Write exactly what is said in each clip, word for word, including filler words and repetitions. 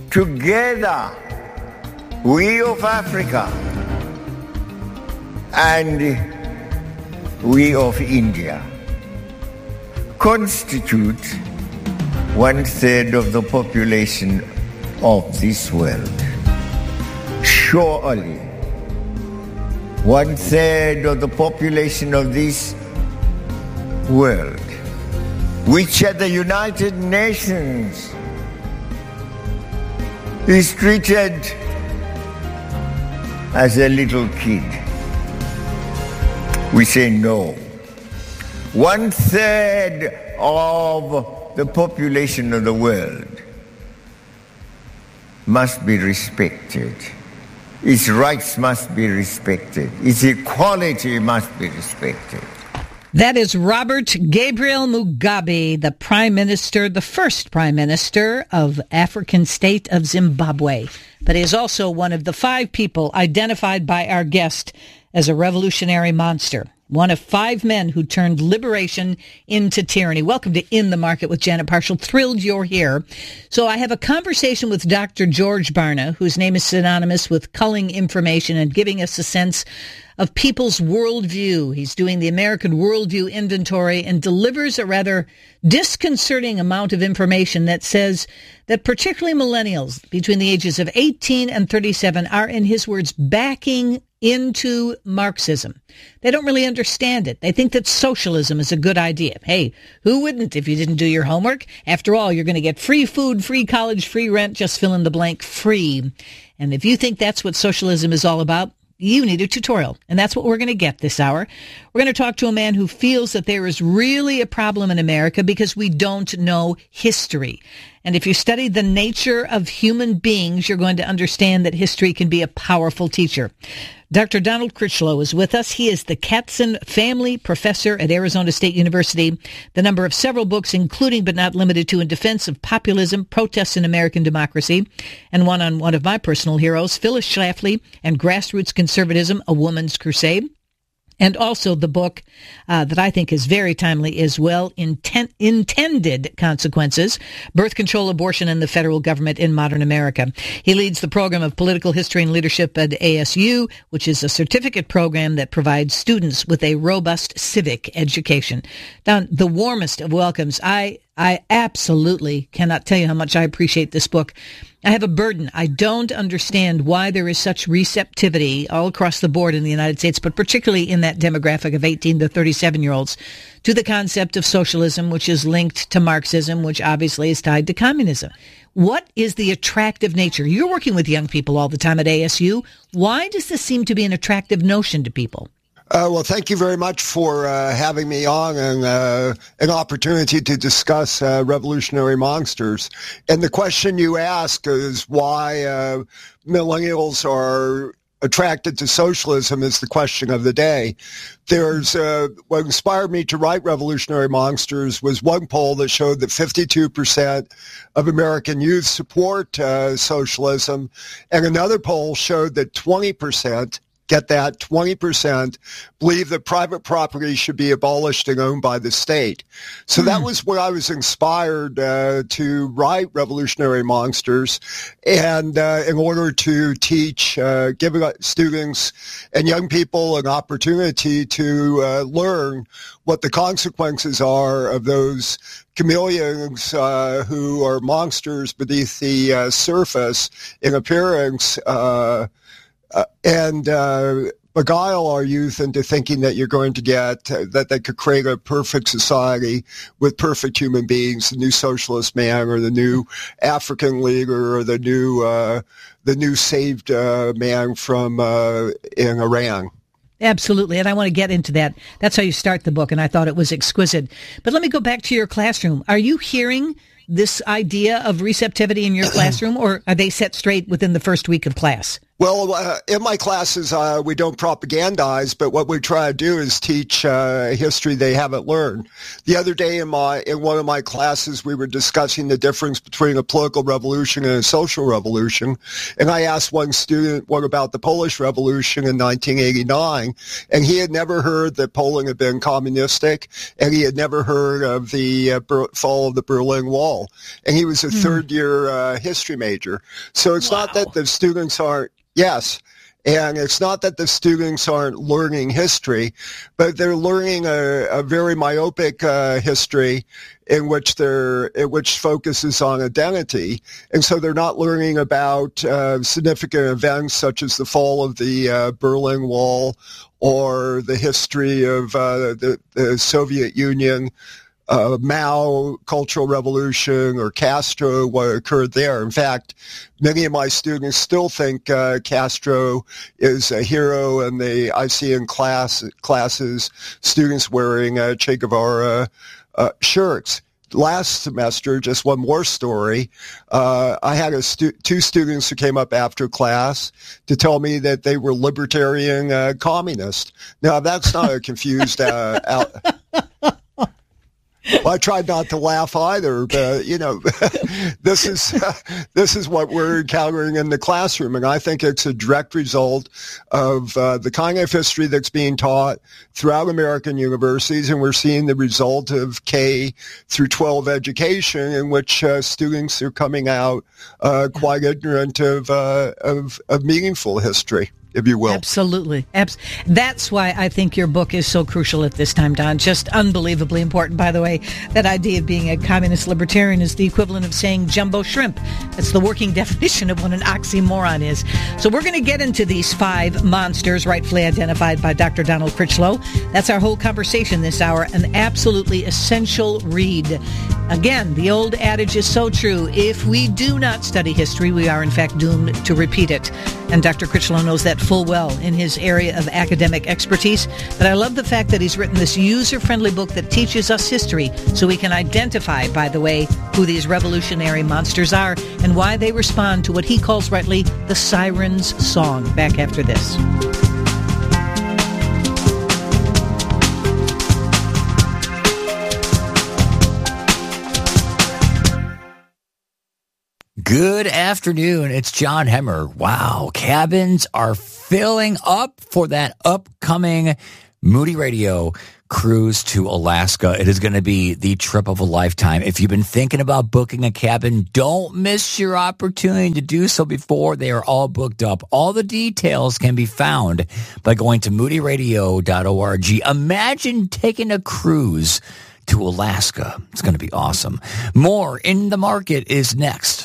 together, we of Africa and we of India constitute one-third of the population of this world. Surely, one-third of the population of this world, which at the United Nations is treated as a little kid. We say no. One-third of the population of the world must be respected. Its rights must be respected. Its equality must be respected. That is Robert Gabriel Mugabe, the Prime Minister, the first Prime Minister of African state of Zimbabwe. But he is also one of the five people identified by our guest as a revolutionary monster. One of five men who turned liberation into tyranny. Welcome to In the Market with Janet Parshall. Thrilled you're here. So I have a conversation with Doctor George Barna, whose name is synonymous with culling information and giving us a sense of people's worldview. He's doing the American Worldview Inventory and delivers a rather disconcerting amount of information that says that particularly millennials between the ages of eighteen and thirty-seven are, in his words, backing into Marxism. They don't really understand it. They think that socialism is a good idea. Hey, who wouldn't if you didn't do your homework? After all, you're going to get free food, free college, free rent, just fill in the blank, free. And if you think that's what socialism is all about, you need a tutorial. And that's what we're going to get this hour. We're going to talk to a man who feels that there is really a problem in America because we don't know history. And if you study the nature of human beings, you're going to understand that history can be a powerful teacher. Doctor Donald Critchlow is with us. He is the Katzen Family Professor at Arizona State University. The number of several books, including but not limited to In Defense of Populism, Protests in American Democracy, and one on one of my personal heroes, Phyllis Schlafly and Grassroots Conservatism, A Woman's Crusade. And also the book uh, that I think is very timely is Well intent- Intended Consequences, Birth Control, Abortion, and the Federal Government in Modern America. He leads the program of Political History and Leadership at A S U, which is a certificate program that provides students with a robust civic education. Don, the warmest of welcomes. I I absolutely cannot tell you how much I appreciate this book. I have a burden. I don't understand why there is such receptivity all across the board in the United States, but particularly in that demographic of eighteen to thirty-seven-year-olds, to the concept of socialism, which is linked to Marxism, which obviously is tied to communism. What is the attractive nature? You're working with young people all the time at A S U. Why does this seem to be an attractive notion to people? Uh, well, thank you very much for uh, having me on and uh, an opportunity to discuss uh, revolutionary monsters. And the question you ask is why uh, millennials are attracted to socialism is the question of the day. There's uh, what inspired me to write Revolutionary Monsters was one poll that showed that fifty-two percent of American youth support uh, socialism, and another poll showed that twenty percent get that, twenty percent believe that private property should be abolished and owned by the state. So mm. that was where I was inspired uh, to write Revolutionary Monsters, and uh, in order to teach, uh, give students and young people an opportunity to uh, learn what the consequences are of those chameleons uh, who are monsters beneath the uh, surface in appearance, uh, Uh, and uh, beguile our youth into thinking that you're going to get, uh, that they could create a perfect society with perfect human beings, the new socialist man or the new African leader or the new uh, the new saved uh, man from uh, in Iran. Absolutely, and I want to get into that. That's how you start the book, and I thought it was exquisite. But let me go back to your classroom. Are you hearing this idea of receptivity in your classroom, or are they set straight within the first week of class? Well, uh, in my classes, uh, we don't propagandize, but what we try to do is teach uh, history they haven't learned. The other day in my in one of my classes, we were discussing the difference between a political revolution and a social revolution, and I asked one student, what about the Polish Revolution in nineteen eighty-nine? And he had never heard that Poland had been communistic, and he had never heard of the uh, Ber- fall of the Berlin Wall. And he was a mm. third-year uh, history major. So it's wow. not that the students aren't Yes, and it's not that the students aren't learning history, but they're learning a, a very myopic uh, history in which they're in which focuses on identity, and so they're not learning about uh, significant events such as the fall of the uh, Berlin Wall or the history of uh, the, the Soviet Union. Uh, Mao, Cultural Revolution, or Castro, what occurred there. In fact, many of my students still think uh, Castro is a hero, and they I see in class classes students wearing uh, Che Guevara uh, shirts. Last semester, just one more story, uh, I had a stu- two students who came up after class to tell me that they were libertarian uh, communists. Now, that's not a confused uh, out. Well, I tried not to laugh either, but you know, this is uh, this is what we're encountering in the classroom, and I think it's a direct result of uh, the kind of history that's being taught throughout American universities, and we're seeing the result of K through twelve education, in which uh, students are coming out uh, quite ignorant of, uh, of of meaningful history, if you will. Absolutely. Abs- That's why I think your book is so crucial at this time, Don. Just unbelievably important. By the way, that idea of being a communist libertarian is the equivalent of saying jumbo shrimp. That's the working definition of what an oxymoron is. So we're going to get into these five monsters rightfully identified by Doctor Donald Critchlow. That's our whole conversation this hour. An absolutely essential read. Again, the old adage is so true. If we do not study history, we are in fact doomed to repeat it. And Doctor Critchlow knows that full well in his area of academic expertise. But I love the fact that he's written this user-friendly book that teaches us history so we can identify, by the way, who these revolutionary monsters are and why they respond to what he calls rightly the siren's song. Back after this. Good afternoon. It's John Hemmer. Wow, cabins are filling up for that upcoming Moody Radio cruise to Alaska. It is going to be the trip of a lifetime. If you've been thinking about booking a cabin, don't miss your opportunity to do so before they are all booked up. All the details can be found by going to moody radio dot org. Imagine taking a cruise to Alaska. It's going to be awesome. More In the Market is next.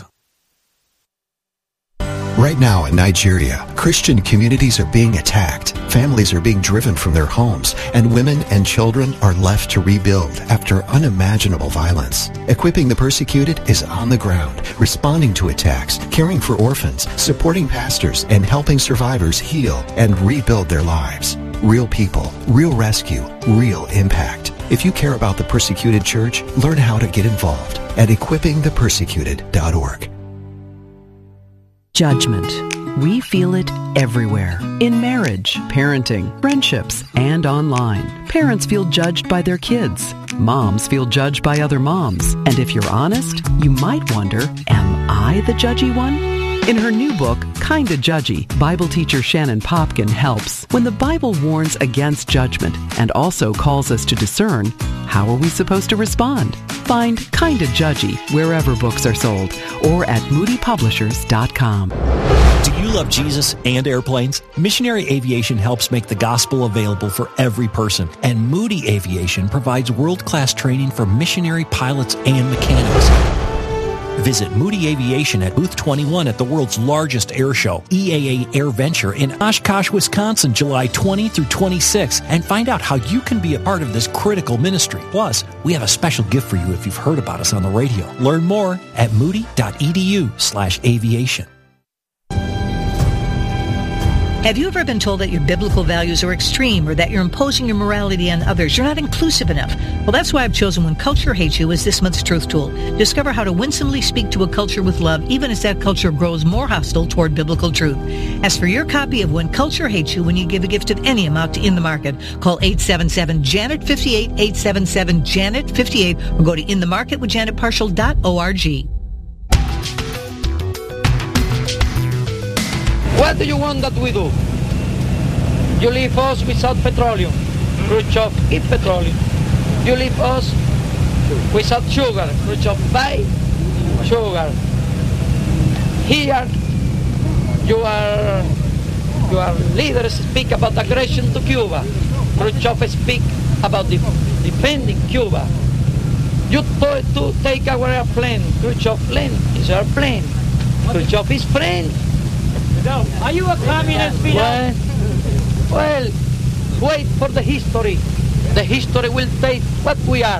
Right now in Nigeria, Christian communities are being attacked, families are being driven from their homes, and women and children are left to rebuild after unimaginable violence. Equipping the Persecuted is on the ground, responding to attacks, caring for orphans, supporting pastors, and helping survivors heal and rebuild their lives. Real people, real rescue, real impact. If you care about the Persecuted Church, learn how to get involved at equipping the persecuted dot org. Judgment. We feel it everywhere. In marriage, parenting, friendships, and online. Parents feel judged by their kids. Moms feel judged by other moms. And if you're honest, you might wonder, am I the judgy one? In her new book, Kinda Judgy, Bible teacher Shannon Popkin helps. When the Bible warns against judgment and also calls us to discern, how are we supposed to respond? Find Kinda Judgy wherever books are sold or at moody publishers dot com. Do you love Jesus and airplanes? Missionary Aviation helps make the gospel available for every person, and Moody Aviation provides world-class training for missionary pilots and mechanics. Visit Moody Aviation at Booth twenty-one at the world's largest air show, E A A Air Venture in Oshkosh, Wisconsin, July twentieth through twenty-sixth, and find out how you can be a part of this critical ministry. Plus, we have a special gift for you if you've heard about us on the radio. Learn more at moody dot e d u slash aviation. Have you ever been told that your biblical values are extreme or that you're imposing your morality on others? You're not inclusive enough. Well, that's why I've chosen When Culture Hates You as this month's Truth Tool. Discover how to winsomely speak to a culture with love, even as that culture grows more hostile toward biblical truth. As for your copy of When Culture Hates You, when you give a gift of any amount to In the Market, call eight seven seven, Janet fifty-eight, eight seven seven, Janet fifty-eight, or go to in the market with janet partial dot org. What do you want that we do? You leave us without petroleum. Khrushchev eat petroleum. You leave us without sugar. Khrushchev buy sugar. Here, your, your leaders speak about aggression to Cuba. Khrushchev speak about de- defending Cuba. You to, to take our airplane. Khrushchev plane is our plane. Khrushchev is friend. Are you a communist, Fidel? Well, well, wait for the history. The history will say what we are.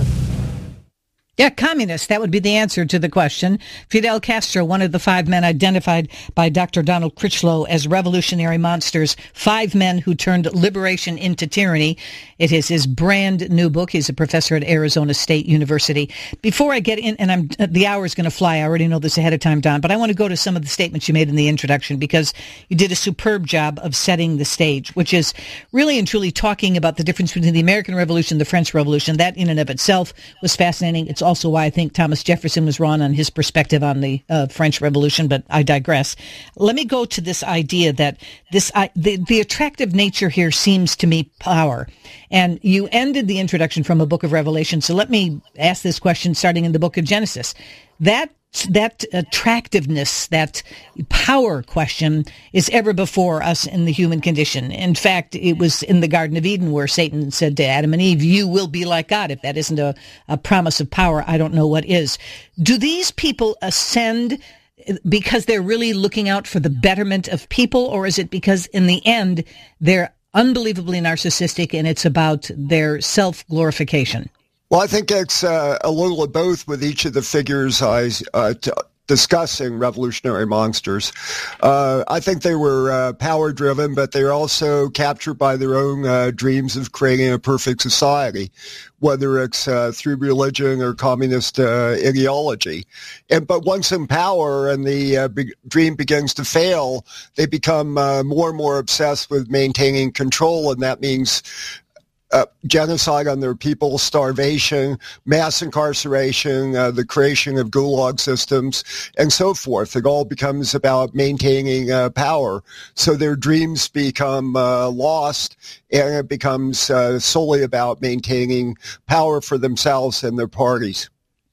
Yeah, communist. That would be the answer to the question. Fidel Castro, one of the five men identified by Doctor Donald Critchlow as revolutionary monsters, five men who turned liberation into tyranny. It is his brand new book. He's a professor at Arizona State University. Before I get in, and I'm the hour is going to fly. I already know this ahead of time, Don, but I want to go to some of the statements you made in the introduction because you did a superb job of setting the stage, which is really and truly talking about the difference between the American Revolution and the French Revolution. That in and of itself was fascinating. It's also why I think Thomas Jefferson was wrong on his perspective on the uh, French Revolution, but I digress. Let me go to this idea that this uh, the, the attractive nature here seems to me power. And you ended the introduction from a book of Revelation, so let me ask this question starting in the book of Genesis. That That attractiveness, that power question is ever before us in the human condition. In fact, it was in the Garden of Eden where Satan said to Adam and Eve, you will be like God. If that isn't a, a promise of power, I don't know what is. Do these people ascend because they're really looking out for the betterment of people, or is it because in the end they're unbelievably narcissistic and it's about their self-glorification? Well, I think it's uh, a little of both with each of the figures I uh, t- discussing revolutionary monsters. Uh, I think they were uh, power-driven, but they're also captured by their own uh, dreams of creating a perfect society, whether it's uh, through religion or communist uh, ideology. And but once in power and the uh, be- dream begins to fail, they become uh, more and more obsessed with maintaining control, and that means Uh, genocide on their people, starvation, mass incarceration, uh, the creation of gulag systems, and so forth. It all becomes about maintaining uh, power. So their dreams become uh, lost, and it becomes uh, solely about maintaining power for themselves and their parties.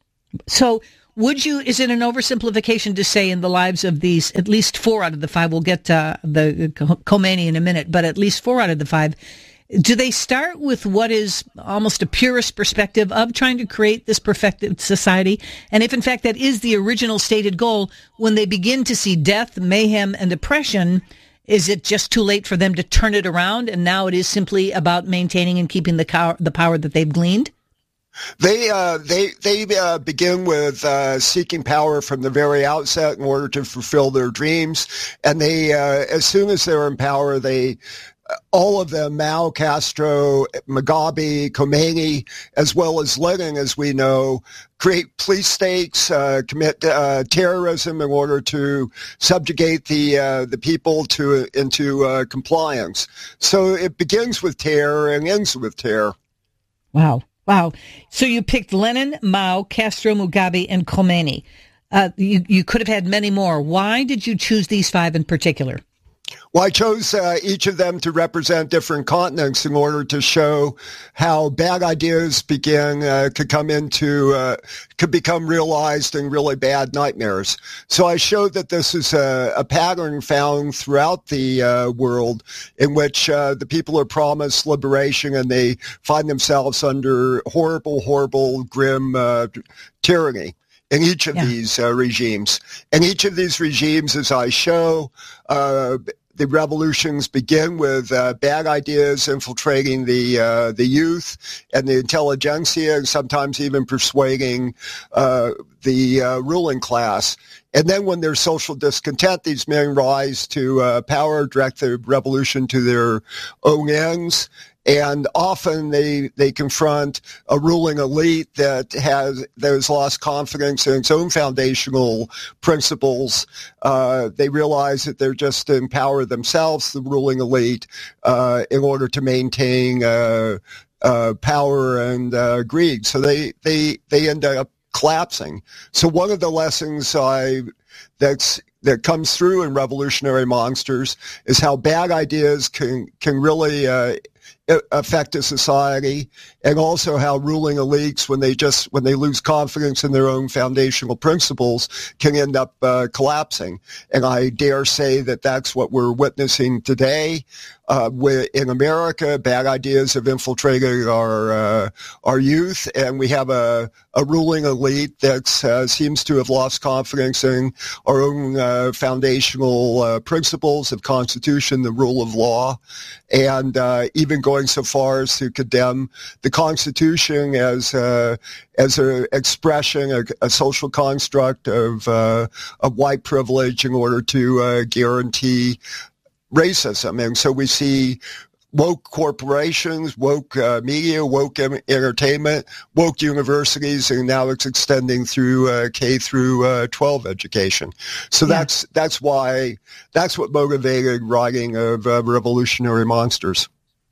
So would you, is it an oversimplification to say in the lives of these, at least four out of the five, we'll get uh, the Khomeini in a minute, but at least four out of the five, do they start with what is almost a purist perspective of trying to create this perfected society? And if in fact that is the original stated goal, when they begin to see death, mayhem, and oppression, is it just too late for them to turn it around and now it is simply about maintaining and keeping the, cow- the power that they've gleaned? They uh, they they uh, begin with uh, seeking power from the very outset in order to fulfill their dreams, and they uh, as soon as they're in power, they all of them, Mao, Castro, Mugabe, Khomeini, as well as Lenin, as we know, create police states, uh, commit uh, terrorism in order to subjugate the uh, the people to into uh, compliance. So it begins with terror and ends with terror. Wow. Wow. So you picked Lenin, Mao, Castro, Mugabe, and Khomeini. Uh, you, you could have had many more. Why did you choose these five in particular? Well, I chose uh, each of them to represent different continents in order to show how bad ideas begin, uh, could come into, uh, could become realized in really bad nightmares. So I showed that this is a, a pattern found throughout the uh, world in which uh, the people are promised liberation and they find themselves under horrible, horrible, grim uh, tyranny in each of yeah. these uh, regimes. And each of these regimes, as I show, uh, the revolutions begin with uh, bad ideas infiltrating the uh, the youth and the intelligentsia, and sometimes even persuading uh, the uh, ruling class. And then when there's social discontent, these men rise to uh, power, direct the revolution to their own ends. And often they, they confront a ruling elite that has, that has lost confidence in its own foundational principles. Uh, they realize that they're just to empower themselves, the ruling elite, uh, in order to maintain, uh, uh, power and, uh, greed. So they, they, they end up collapsing. So one of the lessons I, that's, that comes through in Revolutionary Monsters is how bad ideas can, can really, uh, affect a society, and also how ruling elites, when they just when they lose confidence in their own foundational principles, can end up uh, collapsing. And I dare say that that's what we're witnessing today. Uh, in America, bad ideas have infiltrated our uh, our youth, and we have a, a ruling elite that uh, seems to have lost confidence in our own uh, foundational uh, principles of Constitution, the rule of law, and uh, even going so far as to condemn the Constitution as a, as an expression, a, a social construct of uh, of white privilege in order to uh, guarantee racism. And so we see woke corporations, woke uh, media, woke em- entertainment, woke universities, and now it's extending through uh, K through uh, twelve education. So yeah. that's that's why that's what motivated writing of uh, Revolutionary Monsters.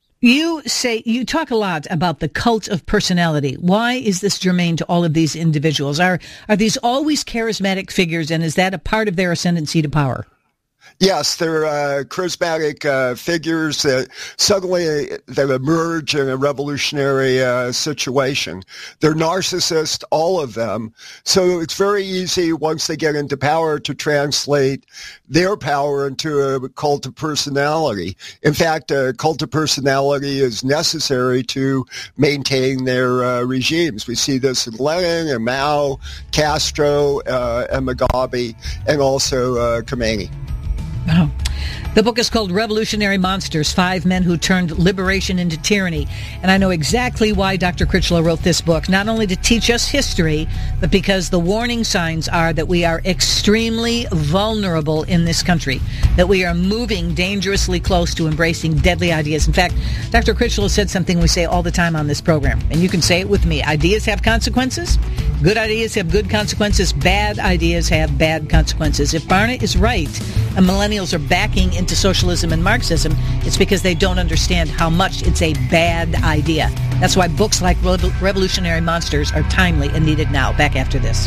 You say, you talk a lot about the cult of personality. Why is this germane to all of these individuals? Are are these always charismatic figures, and is that a part of their ascendancy to power? Yes, they're uh, charismatic uh, figures that suddenly uh, that emerge in a revolutionary uh, situation. They're narcissists, all of them. So it's very easy once they get into power to translate their power into a cult of personality. In fact, a cult of personality is necessary to maintain their uh, regimes. We see this in Lenin and Mao, Castro, uh, and Mugabe, and also uh, Khomeini. Wow. The book is called Revolutionary Monsters, Five Men Who Turned Liberation into Tyranny. And I know exactly why Doctor Critchlow wrote this book, not only to teach us history, but because the warning signs are that we are extremely vulnerable in this country, that we are moving dangerously close to embracing deadly ideas. In fact, Doctor Critchlow said something we say all the time on this program, and you can say it with me. Ideas have consequences. Good ideas have good consequences. Bad ideas have bad consequences. If Barna is right, and millennials are backing into socialism and Marxism, it's because they don't understand how much it's a bad idea. That's why books like Revolutionary Monsters are timely and needed now. Back after this.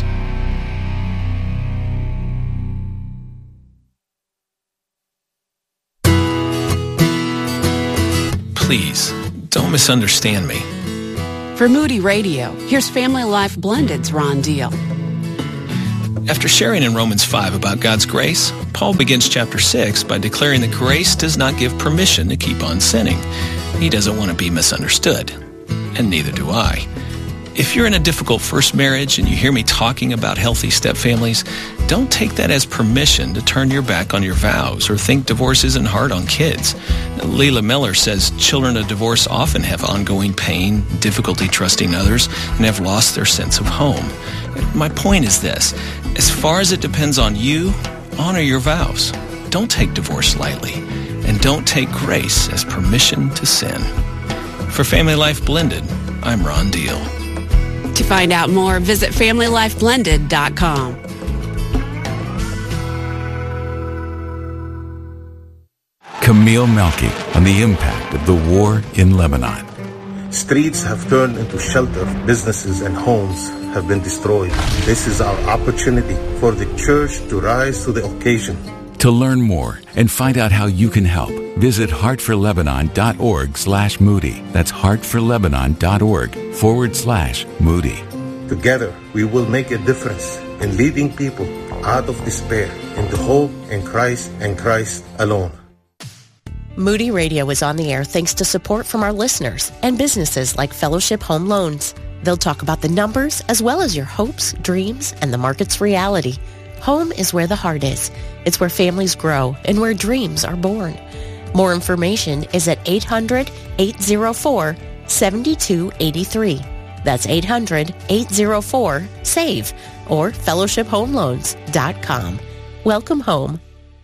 Please, don't misunderstand me. For Moody Radio, here's Family Life Blended's Ron Deal. After sharing in Romans five about God's grace, Paul begins chapter six by declaring that grace does not give permission to keep on sinning. He doesn't want to be misunderstood, and neither do I. If you're in a difficult first marriage and you hear me talking about healthy stepfamilies, don't take that as permission to turn your back on your vows or think divorce isn't hard on kids. Leila Miller says children of divorce often have ongoing pain, difficulty trusting others, and have lost their sense of home. My point is this: as far as it depends on you, honor your vows. Don't take divorce lightly, and don't take grace as permission to sin. For Family Life Blended, I'm Ron Deal. To find out more, visit family life blended dot com. Camille Melky on the impact of the war in Lebanon. Streets have turned into shelter. Businesses and homes have been destroyed. This is our opportunity for the church to rise to the occasion. To learn more and find out how you can help, visit heartforlebanon.org slash Moody. That's heartforlebanon.org forward slash Moody. Together, we will make a difference in leading people out of despair into hope in Christ and Christ alone. Moody Radio is on the air thanks to support from our listeners and businesses like Fellowship Home Loans. They'll talk about the numbers as well as your hopes, dreams, and the market's reality. Home is where the heart is. It's where families grow and where dreams are born. More information is at eight hundred, eight oh four, seven two eight three. That's eight hundred, eight oh four, SAVE or fellowship home loans dot com. Welcome home.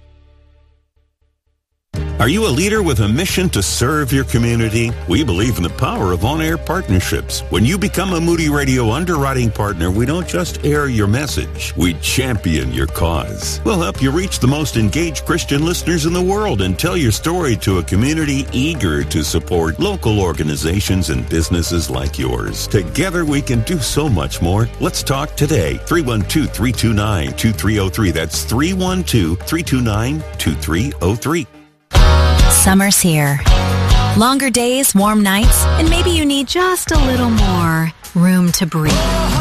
Are you a leader with a mission to serve your community? We believe in the power of on-air partnerships. When you become a Moody Radio underwriting partner, we don't just air your message. We champion your cause. We'll help you reach the most engaged Christian listeners in the world and tell your story to a community eager to support local organizations and businesses like yours. Together we can do so much more. Let's talk today. three one two, three two nine, two three zero three. That's three one two, three two nine, two three zero three. Summer's here. Longer days, warm nights, and maybe you need just a little more room to breathe.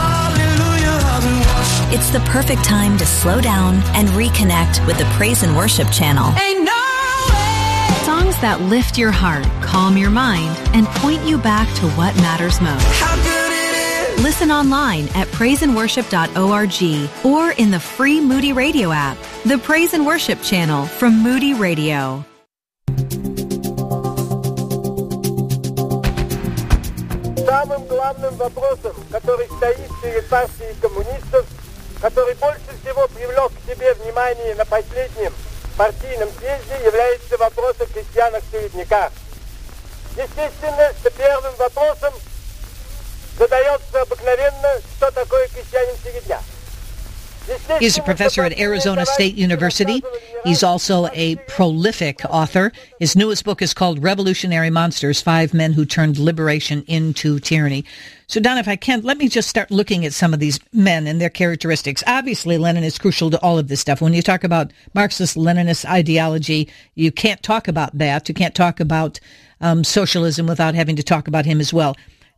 It's the perfect time to slow down and reconnect with the Praise and Worship channel. Ain't no way. Songs that lift your heart, calm your mind, and point you back to what matters most. How good it is. Listen online at praise and worship dot org or in the free Moody Radio app. The Praise and Worship channel from Moody Radio. Самым главным вопросом, который стоит перед партией коммунистов, который больше всего привлек к себе внимание на последнем партийном съезде, является вопрос о крестьянах-середняках. Естественно, что первым вопросом задается обыкновенно, что такое крестьянин-середняк. He's a professor at Arizona State University. He's also a prolific author. His newest book is called Revolutionary Monsters, Five Men Who Turned Liberation into Tyranny. So, Don, if I can, let me just start looking at some of these men and their characteristics. Obviously, Lenin is crucial to all of this stuff. When you talk about Marxist-Leninist ideology, you can't talk about that. You can't talk about um, socialism without having to talk about him as well.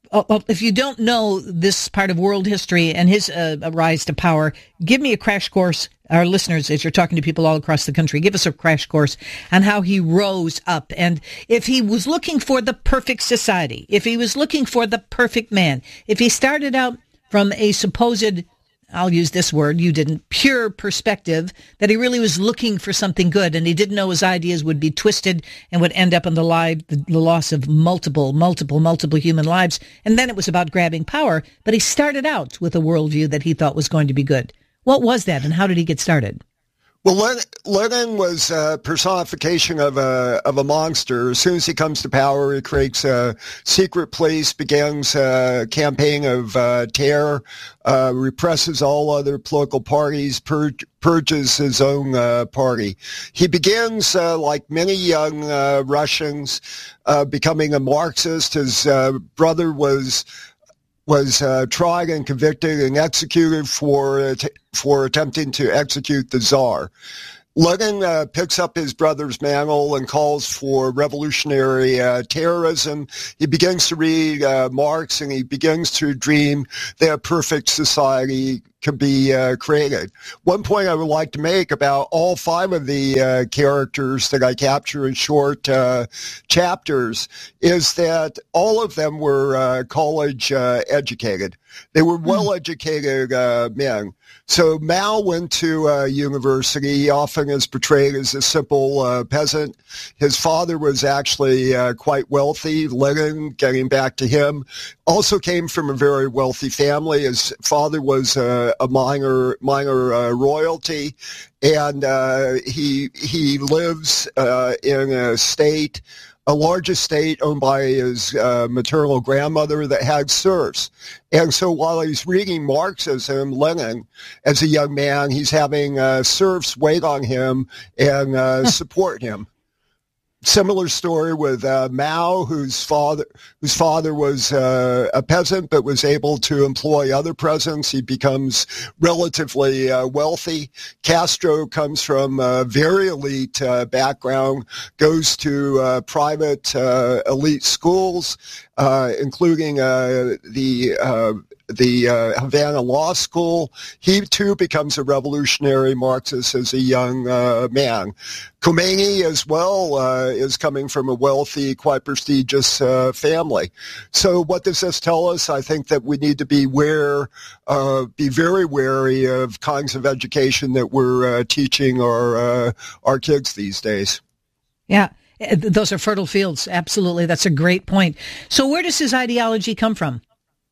If you don't know this part of world history and his uh, rise to power, give me a crash course, our listeners, as you're talking to people all across the country, give us a crash course on how he rose up. And if he was looking for the perfect society, if he was looking for the perfect man, if he started out from a supposed, I'll use this word, you didn't, pure perspective, that he really was looking for something good and he didn't know his ideas would be twisted and would end up in the, live, the, the loss of multiple, multiple, multiple human lives. And then it was about grabbing power. But he started out with a worldview that he thought was going to be good. What was that and how did he get started? Well, Lenin, Lenin was a personification of a of a monster. As soon as he comes to power, he creates a secret police, begins a campaign of uh, terror, uh, represses all other political parties, purge, purges his own uh, party. He begins, uh, like many young uh, Russians, uh, becoming a Marxist. His uh, brother was was uh, tried and convicted and executed for uh, t- for attempting to execute the Tsar. Lenin uh, picks up his brother's mantle and calls for revolutionary uh, terrorism. He begins to read uh, Marx and he begins to dream that a perfect society can be uh, created. One point I would like to make about all five of the uh, characters that I capture in short uh, chapters is that all of them were uh, college uh, educated. They were well-educated uh, men. So Mao went to uh, university. He often is portrayed as a simple uh, peasant. His father was actually uh, quite wealthy. Lenin, getting back to him, also came from a very wealthy family. His father was uh, a minor minor uh, royalty, and uh, he he lives uh, in a state, a large estate owned by his uh, maternal grandmother that had serfs. And so while he's reading Marxism, Lenin, as a young man, he's having uh, serfs wait on him and uh, support him. Similar story with uh, Mao, whose father whose father was uh, a peasant but was able to employ other peasants. He becomes relatively uh, wealthy. Castro comes from a very elite uh, background, goes to uh, private uh, elite schools, uh, including uh, the uh, the uh, Havana Law School. He, too, becomes a revolutionary Marxist as a young uh, man. Khomeini, as well, uh, is coming from a wealthy, quite prestigious uh, family. So what does this tell us? I think that we need to be aware, uh, be very wary of kinds of education that we're uh, teaching our, uh, our kids these days. Yeah. Those are fertile fields. Absolutely. That's a great point. So where does his ideology come from?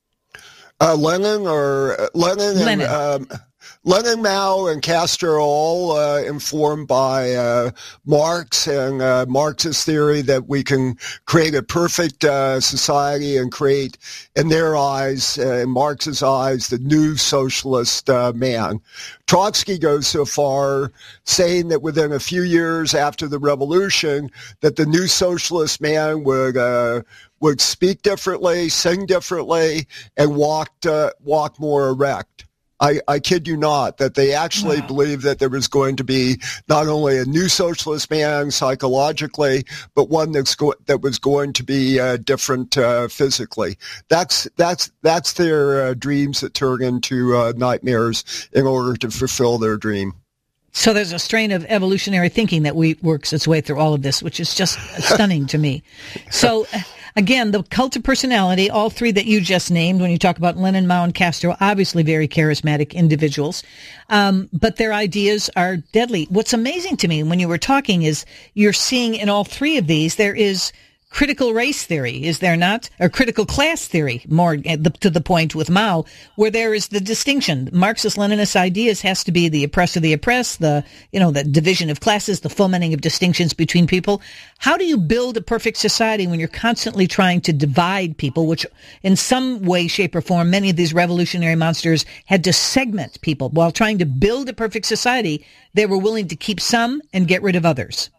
Uh, Lenin or uh, Lenin, Lenin. And, um, Lenin, Mao, and Castro are all uh, informed by uh, Marx and uh, Marxist theory that we can create a perfect uh, society and create, in their eyes, uh, in Marx's eyes, the new socialist uh, man. Trotsky goes so far saying that within a few years after the revolution, that the new socialist man would uh, would speak differently, sing differently, and walk uh, walk more erect. I, I kid you not, that they actually wow. believed that there was going to be not only a new socialist man psychologically, but one that's go- that was going to be uh, different uh, physically. That's that's that's their uh, dreams that turn into uh, nightmares in order to fulfill their dream. So there's a strain of evolutionary thinking that we works its way through all of this, which is just stunning to me. So, again, the cult of personality, all three that you just named, when you talk about Lenin, Mao, and Castro, obviously very charismatic individuals, um, but their ideas are deadly. What's amazing to me when you were talking is you're seeing in all three of these, there is critical race theory, is there not? Or critical class theory, more to the point with Mao, where there is the distinction. Marxist-Leninist ideas has to be the oppressor, the oppressed, the, you know, the division of classes, the fomenting of distinctions between people. How do you build a perfect society when you're constantly trying to divide people, which in some way, shape, or form, many of these revolutionary monsters had to segment people. While trying to build a perfect society, they were willing to keep some and get rid of others.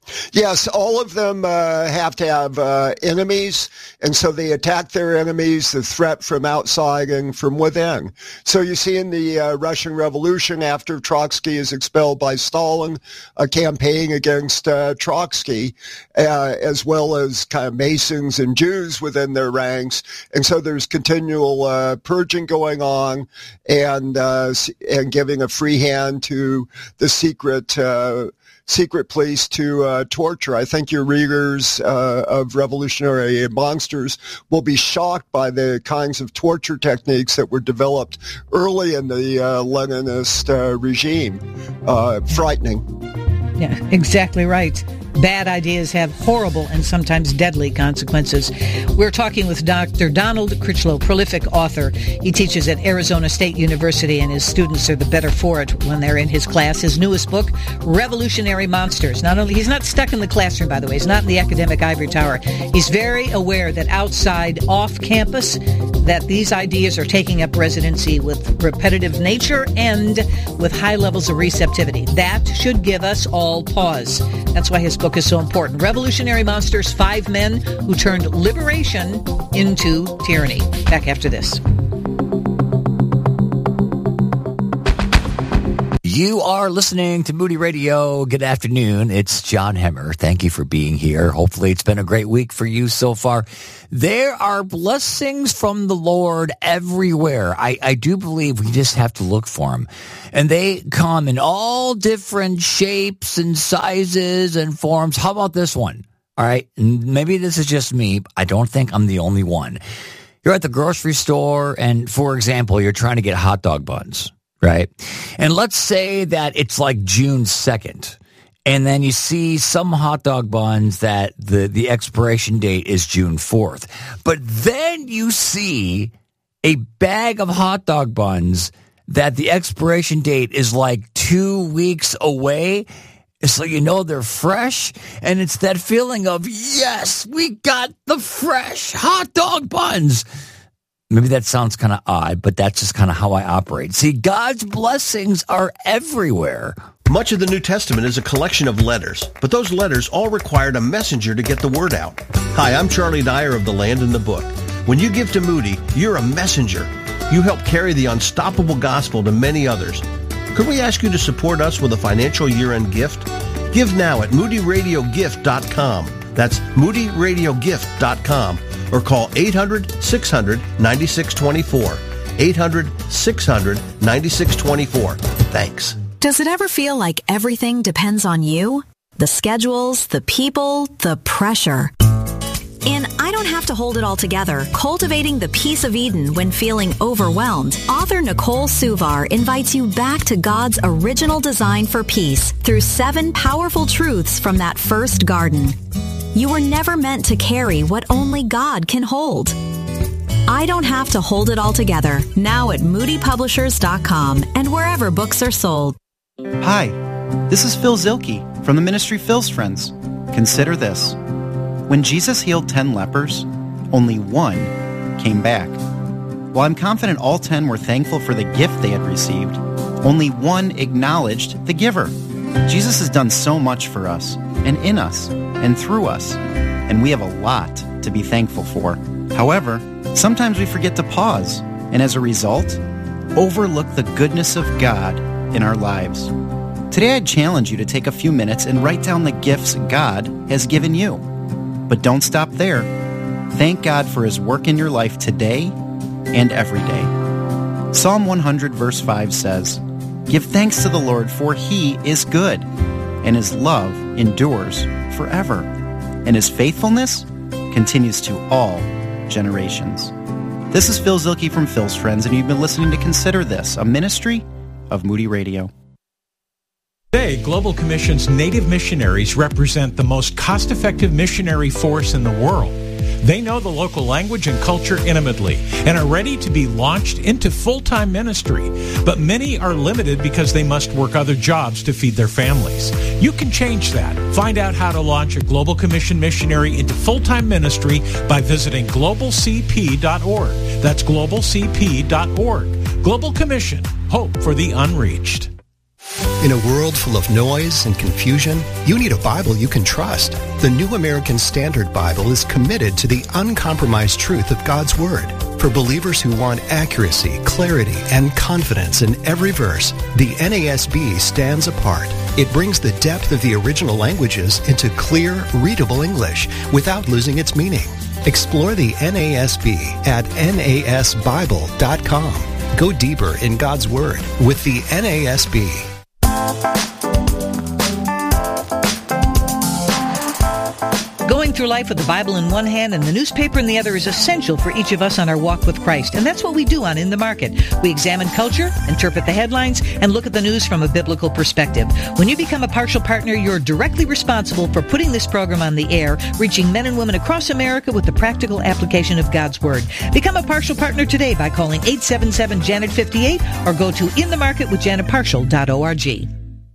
Yes, all of them uh, have to have uh, enemies, and so they attack their enemies, the threat from outside and from within. So you see in the uh, Russian Revolution, after Trotsky is expelled by Stalin, a campaign against uh, Trotsky, uh, as well as kind of Masons and Jews within their ranks. And so there's continual uh, purging going on and, uh, and giving a free hand to the secret uh secret police to uh, torture. I think your readers uh, of Revolutionary Monsters will be shocked by the kinds of torture techniques that were developed early in the uh, Leninist uh, regime. Uh, frightening. Yeah, exactly right. Bad ideas have horrible and sometimes deadly consequences. We're talking with Doctor Donald Critchlow, prolific author. He teaches at Arizona State University, and his students are the better for it when they're in his class. His newest book, Revolutionary Monsters. Not only, he's not stuck in the classroom, by the way. He's not in the academic ivory tower. He's very aware that outside, off campus, that these ideas are taking up residency with repetitive nature and with high levels of receptivity. That should give us all pause. That's why his book is so important. Revolutionary Monsters, Five Men Who Turned Liberation into Tyranny. Back after this. You are listening to Moody Radio. Good afternoon. It's John Hemmer. Thank you for being here. Hopefully it's been a great week for you so far. There are blessings from the Lord everywhere. I, I do believe we just have to look for them. And they come in all different shapes and sizes and forms. How about this one? All right. Maybe this is just me. I don't think I'm the only one. You're at the grocery store and, for example, you're trying to get hot dog buns. Right? And let's say that it's like June second, and then you see some hot dog buns that the, the expiration date is June fourth. But then you see a bag of hot dog buns that the expiration date is like two weeks away. So you know they're fresh, and it's that feeling of, yes, we got the fresh hot dog buns. Maybe that sounds kind of odd, but that's just kind of how I operate. See, God's blessings are everywhere. Much of the New Testament is a collection of letters, but those letters all required a messenger to get the word out. Hi, I'm Charlie Dyer of The Land and the Book. When you give to Moody, you're a messenger. You help carry the unstoppable gospel to many others. Could we ask you to support us with a financial year-end gift? Give now at moody radio gift dot com. That's moody radio gift dot com. Or call eight hundred, six hundred, nine six two four. eight hundred, six hundred, ninety-six twenty-four. Thanks. Does it ever feel like everything depends on you? The schedules, the people, the pressure. In I Don't Have to Hold It All Together, Cultivating the Peace of Eden When Feeling Overwhelmed, author Nicole Suvar invites you back to God's original design for peace through seven powerful truths from that first garden. You were never meant to carry what only God can hold. I Don't Have to Hold It All Together, now at moody publishers dot com and wherever books are sold. Hi, this is Phil Zilke from the ministry Phil's Friends. Consider this. When Jesus healed ten lepers, only one came back. While I'm confident all ten were thankful for the gift they had received, only one acknowledged the giver. Jesus has done so much for us, and in us, and through us, and we have a lot to be thankful for. However, sometimes we forget to pause, and as a result, overlook the goodness of God in our lives. Today I challenge you to take a few minutes and write down the gifts God has given you. But don't stop there. Thank God for His work in your life today and every day. Psalm one hundred verse five says, "Give thanks to the Lord, for He is good, and His love endures forever, and His faithfulness continues to all generations." This is Phil Zilke from Phil's Friends, and you've been listening to Consider This, a ministry of Moody Radio. Today, Global Commission's Native missionaries represent the most cost-effective missionary force in the world. They know the local language and culture intimately and are ready to be launched into full-time ministry. But many are limited because they must work other jobs to feed their families. You can change that. Find out how to launch a Global Commission missionary into full-time ministry by visiting global c p dot org. That's global c p dot org. Global Commission, hope for the unreached. In a world full of noise and confusion, you need a Bible you can trust. The New American Standard Bible is committed to the uncompromised truth of God's Word. For believers who want accuracy, clarity, and confidence in every verse, the N A S B stands apart. It brings the depth of the original languages into clear, readable English without losing its meaning. Explore the N A S B at N A S Bible dot com. Go deeper in God's Word with the N A S B. Going through life with the Bible in one hand and the newspaper in the other is essential for each of us on our walk with Christ. And that's what we do on In the Market. We examine culture, interpret the headlines, and look at the news from a biblical perspective. When you become a partial partner, you're directly responsible for putting this program on the air, reaching men and women across America with the practical application of God's Word. Become a partial partner today by calling eight seven seven, Janet fifty-eight or go to in the market with janet partial dot org.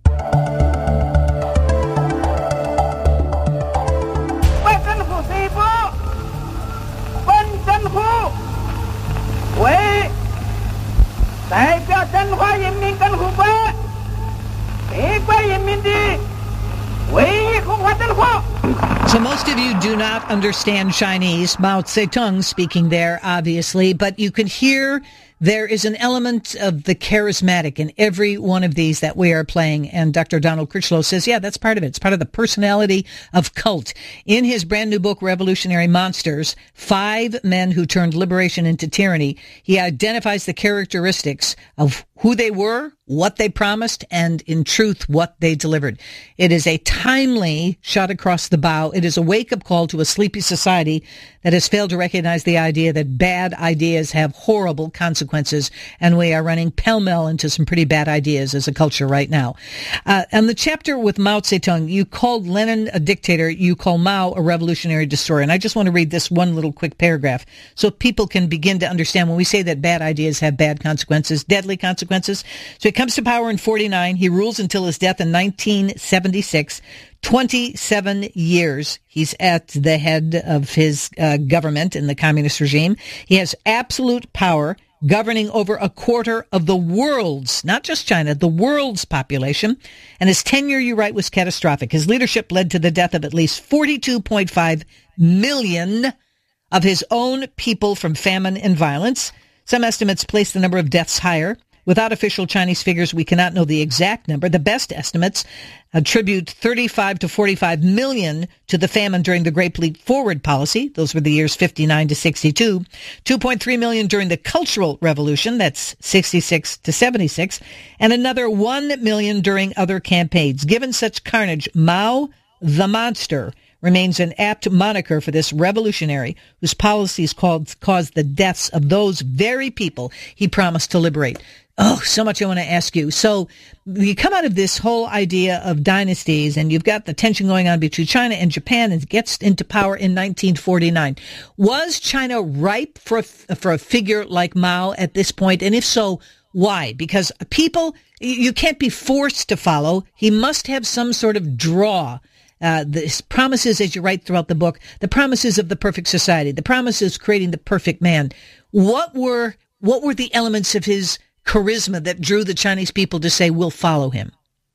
So most of you do not understand Chinese, Mao Zedong speaking there, obviously, but you can hear there is an element of the charismatic in every one of these that we are playing. And Doctor Donald Critchlow says, yeah, that's part of it. It's part of the personality of cult. In his brand new book, Revolutionary Monsters, Five Men Who Turned Liberation into Tyranny, he identifies the characteristics of who they were, what they promised, and in truth, what they delivered. It is a timely shot across the bow. It is a wake-up call to a sleepy society that has failed to recognize the idea that bad ideas have horrible consequences, and we are running pell-mell into some pretty bad ideas as a culture right now. Uh, and the chapter with Mao Zedong, you called Lenin a dictator, you call Mao a revolutionary destroyer. And I just want to read this one little quick paragraph so people can begin to understand when we say that bad ideas have bad consequences, deadly consequences. So he comes to power in forty-nine. He rules until his death in nineteen seventy-six. twenty-seven years he's at the head of his uh, government in the communist regime. He has absolute power, governing over a quarter of the world's, not just China, the world's population. And his tenure, you write, was catastrophic. His leadership led to the death of at least forty-two point five million of his own people from famine and violence. Some estimates place the number of deaths higher. Without official Chinese figures, we cannot know the exact number. The best estimates attribute thirty-five to forty-five million to the famine during the Great Leap Forward policy. Those were the years fifty-nine to sixty-two. two point three million during the Cultural Revolution. That's sixty-six to seventy-six. And another one million during other campaigns. Given such carnage, Mao the Monster remains an apt moniker for this revolutionary whose policies called, caused the deaths of those very people he promised to liberate. Oh, so much I want to ask you. So you come out of this whole idea of dynasties, and you've got the tension going on between China and Japan, and it gets into power in nineteen forty-nine. Was China ripe for a, for a figure like Mao at this point? And if so, why? Because people, you can't be forced to follow. He must have some sort of draw. Uh, the promises, as you write throughout the book, the promises of the perfect society, the promises creating the perfect man. What were what were the elements of his charisma that drew the Chinese people to say, we'll follow him?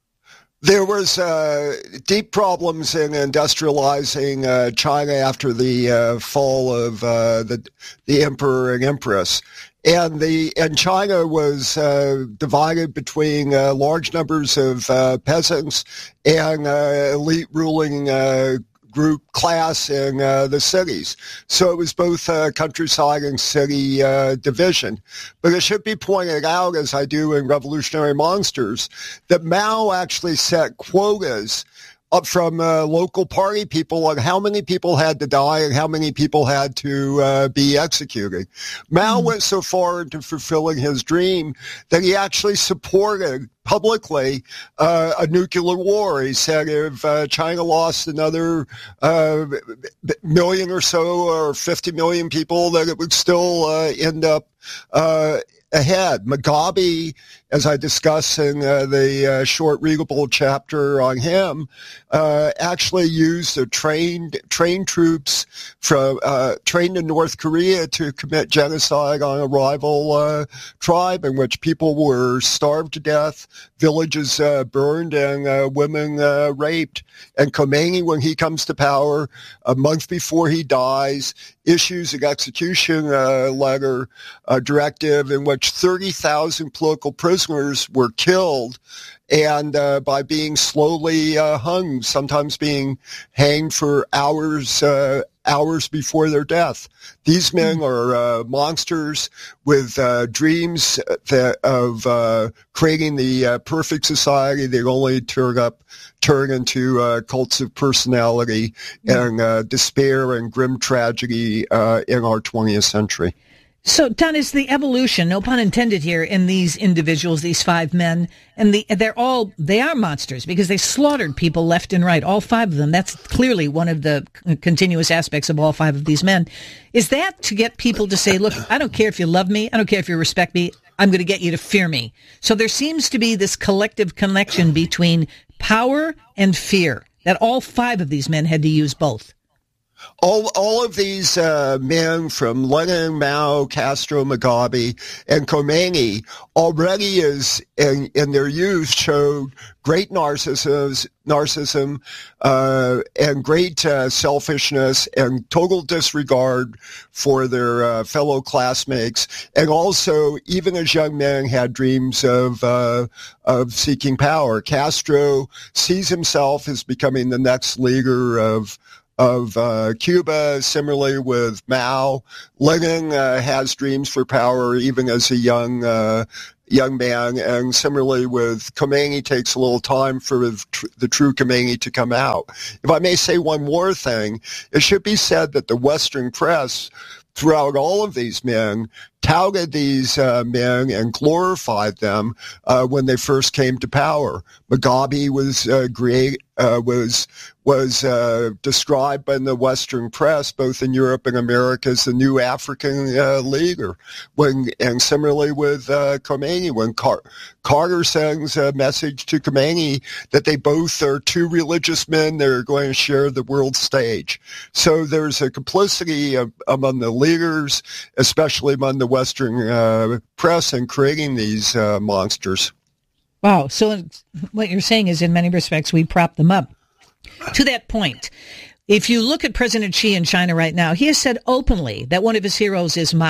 There was uh, deep problems in industrializing uh, China after the uh, fall of uh, the the emperor and empress. And the and China was uh, divided between uh, large numbers of uh, peasants and uh, elite ruling uh, group class in uh, the cities. So it was both uh, countryside and city uh, division. But it should be pointed out, as I do in Revolutionary Monsters, that Mao actually set quotas up from uh, local party people on how many people had to die and how many people had to uh, be executed. Mao mm. went so far into fulfilling his dream that he actually supported publicly uh, a nuclear war. He said if uh, China lost another uh, million or so or fifty million people, that it would still uh, end up uh, ahead. Mugabe, as I discuss in uh, the uh, short readable chapter on him, uh, actually used the trained trained troops from uh, trained in North Korea to commit genocide on a rival uh, tribe, in which people were starved to death, villages uh, burned, and uh, women uh, raped. And Khomeini, when he comes to power, a month before he dies, issues an execution uh, letter, a directive in which thirty thousand political prisoners were killed, and uh, by being slowly uh, hung, sometimes being hanged for hours uh, hours before their death. These men are uh, monsters with uh, dreams that, of uh, creating the uh, perfect society. They only turn up, turn into uh, cults of personality and uh, despair and grim tragedy uh, in our twentieth century. So, Don, is the evolution, no pun intended here, in these individuals, these five men, and the they're all, they are monsters because they slaughtered people left and right, all five of them. That's clearly one of the continuous aspects of all five of these men. Is that to get people to say, look, I don't care if you love me, I don't care if you respect me, I'm going to get you to fear me. So there seems to be this collective connection between power and fear, that all five of these men had to use both. All all of these uh, men, from Lenin, Mao, Castro, Mugabe, and Khomeini, already is in, in their youth showed great narcissism, narcissism uh, and great uh, selfishness and total disregard for their uh, fellow classmates. And also, even as young men, had dreams of uh, of seeking power. Castro sees himself as becoming the next leader of of uh, Cuba. Similarly with Mao, Lenin uh, has dreams for power even as a young uh, young man, and similarly with Khomeini, takes a little time for the, tr- the true Khomeini to come out. If I may say one more thing, it should be said that the Western press throughout all of these men touted these uh, men and glorified them uh, when they first came to power. Mugabe was uh, great, uh, was was uh, described in the Western press, both in Europe and America, as the new African uh, leader. When and similarly with uh, Khomeini, when Car- Carter sends a message to Khomeini that they both are two religious men that are going to share the world stage. So there's a complicity of, among the leaders, especially among the Western uh, press, in creating these uh, monsters. Wow. So what you're saying is, in many respects, we prop them up. To that point, if you look at President Xi in China right now, he has said openly that one of his heroes is Mao.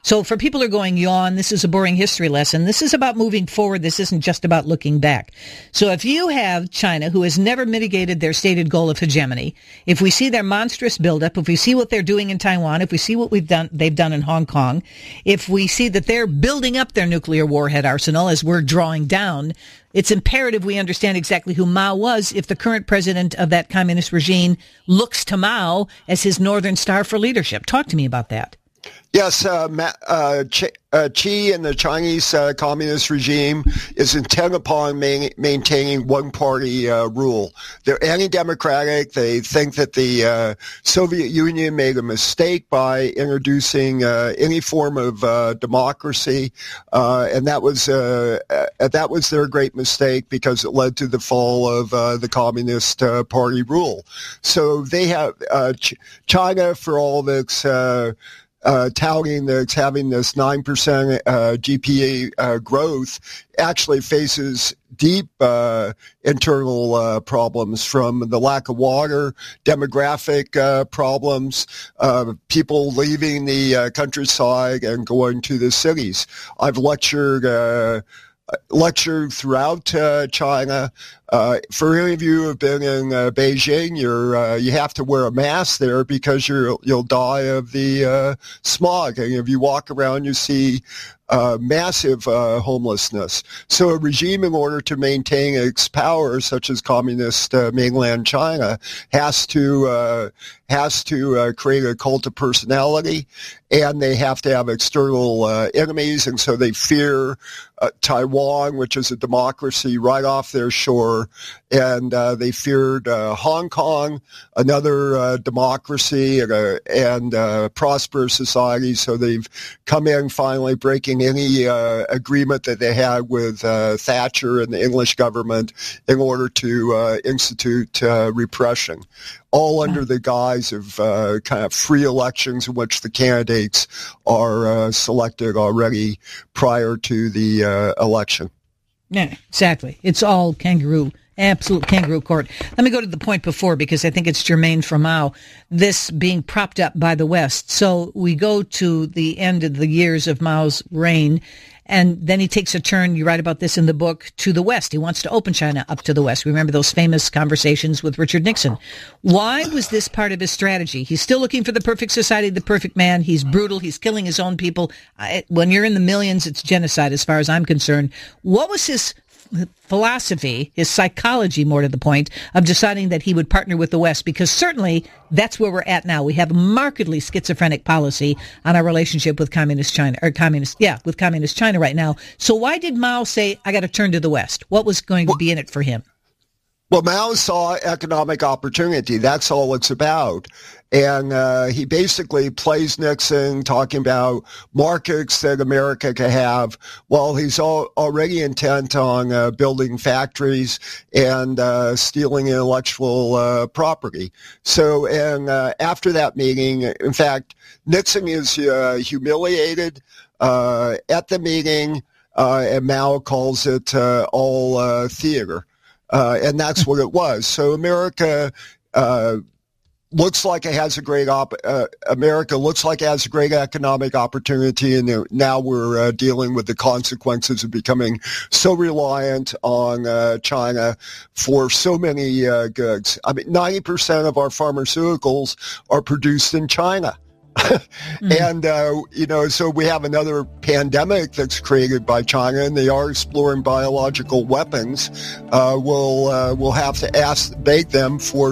So for people who are going, yawn, this is a boring history lesson. This is about moving forward. This isn't just about looking back. So if you have China, who has never mitigated their stated goal of hegemony, if we see their monstrous buildup, if we see what they're doing in Taiwan, if we see what we've done, they've done in Hong Kong, if we see that they're building up their nuclear warhead arsenal as we're drawing down, it's imperative we understand exactly who Mao was if the current president of that communist regime looks to Mao as his northern star for leadership. Talk to me about that. Yes, uh, Ma- uh, Ch- uh, Xi and the Chinese uh, communist regime is intent upon ma- maintaining one-party uh, rule. They're anti-democratic. They think that the uh, Soviet Union made a mistake by introducing uh, any form of uh, democracy, uh, and that was uh, uh, that was their great mistake because it led to the fall of uh, the Communist uh, Party rule. So they have uh, Ch- China, for all of its uh, Uh, touting that it's having this nine percent uh, G P A uh, growth, actually faces deep uh, internal uh, problems from the lack of water, demographic uh, problems, uh, people leaving the uh, countryside and going to the cities. I've lectured uh, lectured throughout uh, China. Uh, for any of you who have been in uh, Beijing, you're uh, you have to wear a mask there because you're you'll die of the uh, smog. And if you walk around, you see uh, massive uh, homelessness. So a regime, in order to maintain its power, such as communist uh, mainland China, has to uh, has to uh, create a cult of personality, and they have to have external uh, enemies, and so they fear uh, Taiwan, which is a democracy right off their shore. And uh, they feared uh, Hong Kong, another uh, democracy and a and, uh, prosperous society. So they've come in finally breaking any uh, agreement that they had with uh, Thatcher and the English government in order to uh, institute uh, repression, all under the guise of uh, kind of free elections in which the candidates are uh, selected already prior to the uh, election. Yeah, exactly. It's all kangaroo, absolute kangaroo court. Let me go to the point before, because I think it's germane for Mao, this being propped up by the West. So we go to the end of the years of Mao's reign, and then he takes a turn, you write about this in the book, to the West. He wants to open China up to the West. Remember those famous conversations with Richard Nixon. Why was this part of his strategy? He's still looking for the perfect society, the perfect man. He's brutal. He's killing his own people. I, when you're in the millions, it's genocide as far as I'm concerned. What was his philosophy, his psychology, more to the point, of deciding that he would partner with the West? Because certainly that's where we're at now. We have a markedly schizophrenic policy on our relationship with communist China, or communist, yeah, with communist China right now. So why did Mao say, I got to turn to the West? What was going to be in it for him? Well, Mao saw economic opportunity. That's all it's about. And uh, he basically plays Nixon, talking about markets that America could have, while he's all, already intent on uh, building factories and uh, stealing intellectual uh, property. So, and uh, after that meeting, in fact, Nixon is uh, humiliated uh, at the meeting, uh, and Mao calls it uh, all uh, theater. Uh, and that's what it was. So America uh, looks like it has a great op- uh, America looks like it has a great economic opportunity, and now we're uh, dealing with the consequences of becoming so reliant on uh, China for so many uh, goods. I mean, ninety percent of our pharmaceuticals are produced in China. mm-hmm. And, uh, you know, so we have another pandemic that's created by China, and they are exploring biological weapons. Uh, we'll, uh, we'll have to ask, beg them for